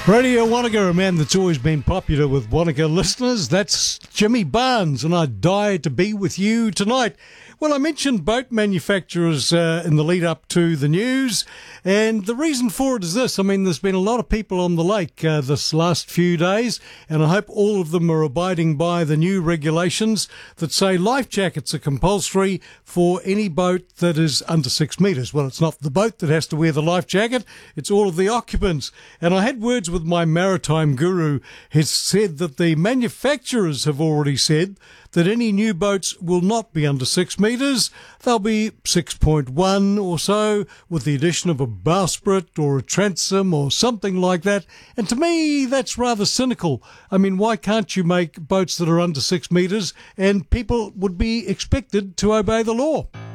Radio Wanaka, a man that's always been popular with Wanaka listeners. That's Jimmy Barnes, and I die to be with you tonight. Well, I mentioned boat manufacturers in the lead up to the news, and the reason for it is this. I mean, there's been a lot of people on the lake this last few days, and I hope all of them are abiding by the new regulations that say life jackets are compulsory for any boat that is under 6 metres. Well, it's not the boat that has to wear the life jacket, it's all of the occupants. And I had words with my maritime guru. He said that the manufacturers have already said that any new boats will not be under 6 metres. They'll be 6.1 or so, with the addition of a bowsprit or a transom or something like that. And to me, that's rather cynical. I mean, why can't you make boats that are under 6 metres and people would be expected to obey the law?